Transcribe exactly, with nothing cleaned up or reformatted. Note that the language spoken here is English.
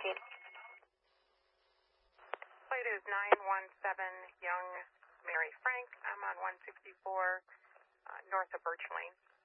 Plate is nine one seven Young Mary Frank. I'm on one sixty-four uh, north of Birch Lane.